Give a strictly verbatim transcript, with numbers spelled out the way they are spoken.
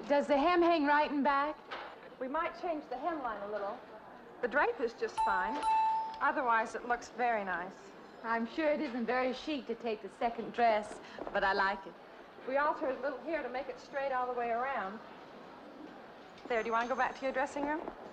Does the hem hang right and back? We might change the hemline a little. The drape is just fine. Otherwise, it looks very nice. I'm sure it isn't very chic to take the second dress, but I like it. We altered a little here to make it straight all the way around. There, do you want to go back to your dressing room?